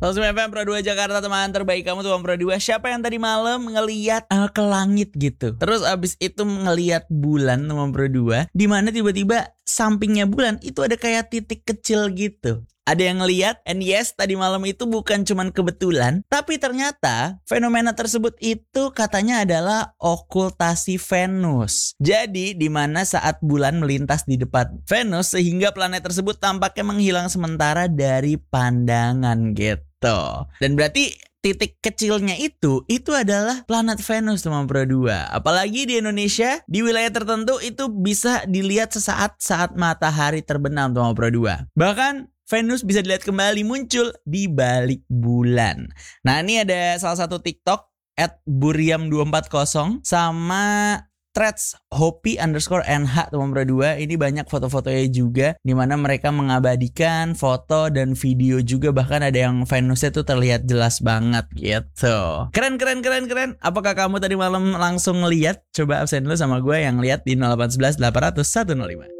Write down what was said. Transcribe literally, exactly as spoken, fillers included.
Sosmed F M Pro dua Jakarta, teman terbaik kamu tuh Pro dua. Siapa yang tadi malam ngeliat uh, ke langit gitu, terus abis itu ngeliat bulan teman Pro dua, dimana tiba-tiba sampingnya bulan itu ada kayak titik kecil gitu. Ada yang ngeliat, and yes, tadi malam itu bukan cuman kebetulan, tapi ternyata fenomena tersebut itu katanya adalah okultasi Venus. Jadi, di mana saat bulan melintas di depan Venus, sehingga planet tersebut tampaknya menghilang sementara dari pandangan gitu. Dan berarti titik kecilnya itu, itu adalah planet Venus teman Pro dua. Apalagi di Indonesia, di wilayah tertentu itu bisa dilihat sesaat saat matahari terbenam teman Pro dua. Bahkan Venus bisa dilihat kembali muncul di balik bulan. Nah, ini ada salah satu TikTok at buriam dua empat nol sama threads hopi underscore nh teman Pro dua. Ini banyak foto-fotonya juga, dimana mereka mengabadikan foto dan video juga. Bahkan ada yang Venusnya tuh terlihat jelas banget gitu. Keren, keren, keren, keren. Apakah kamu tadi malam langsung ngeliat? Coba absen dulu sama gue yang lihat di nol delapan satu satu delapan nol nol satu nol lima.